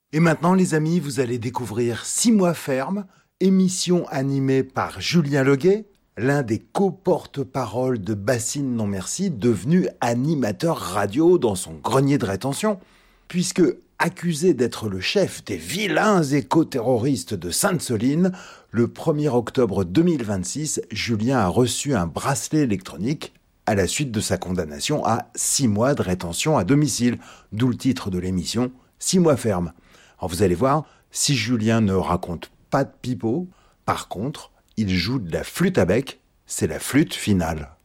Et maintenant, les amis, vous allez découvrir 6 mois ferme, émission animée par Julien Leguet, l'un des co-porte-parole de Bassine Non Merci, devenu animateur radio dans son grenier de rétention. Puisque, accusé d'être le chef des vilains éco-terroristes de Sainte-Soline, le 1er octobre 2026, Julien a reçu un bracelet électronique à la suite de sa condamnation à 6 mois de rétention à domicile, d'où le titre de l'émission, 6 mois ferme. Alors vous allez voir, si Julien ne raconte pas de pipeau, par contre, il joue de la flûte à bec, c'est la flûte finale.